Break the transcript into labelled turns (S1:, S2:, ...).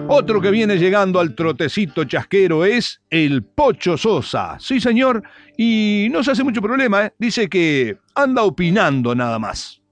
S1: Otro que viene llegando al trotecito chasquero es el Pocho Sosa. Sí, señor, y no se hace mucho problema, ¿eh? Dice que anda opinando nada más.